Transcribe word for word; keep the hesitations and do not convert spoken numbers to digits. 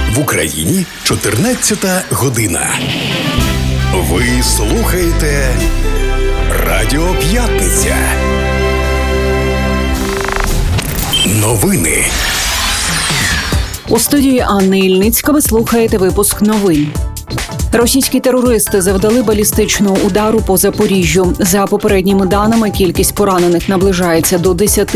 В Україні чотирнадцята година. Ви слухаєте Радіо П'ятниця. Новини. У студії Анни Ільницька ви слухаєте випуск новин. Російські терористи завдали балістичного удару по Запоріжжю. За попередніми даними, кількість поранених наближається до десяти.